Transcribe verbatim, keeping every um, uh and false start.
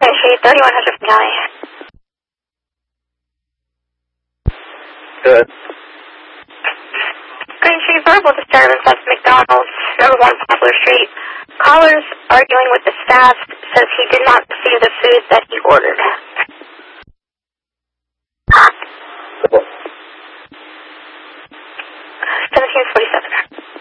Street, thirty-one hundred from County. Good. Green Street, verbal disturbance at McDonald's, number one Poplar Street. Callers arguing with the staff, says he did not receive the food that he ordered. seventeen forty-seven.